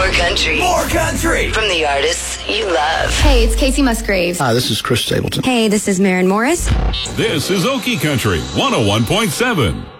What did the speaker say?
country. More country. From the artists you love. Hey, it's Casey Musgraves. Hi, this is Chris Stapleton. Hey, this is Maren Morris. This is Okie Country 101.7.